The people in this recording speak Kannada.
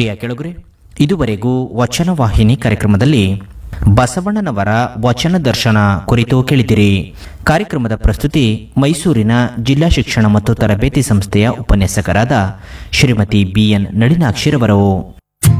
ಪ್ರಿಯ ಕೆಳಗರೆ, ಇದುವರೆಗೂ ವಚನ ವಾಹಿನಿ ಕಾರ್ಯಕ್ರಮದಲ್ಲಿ ಬಸವಣ್ಣನವರ ವಚನ ದರ್ಶನ ಕುರಿತು ಕೇಳಿದಿರಿ. ಕಾರ್ಯಕ್ರಮದ ಪ್ರಸ್ತುತಿ ಮೈಸೂರಿನ ಜಿಲ್ಲಾ ಶಿಕ್ಷಣ ಮತ್ತು ತರಬೇತಿ ಸಂಸ್ಥೆಯ ಉಪನ್ಯಾಸಕರಾದ ಶ್ರೀಮತಿ BN ನಳಿನಾಕ್ಷಿರವರು.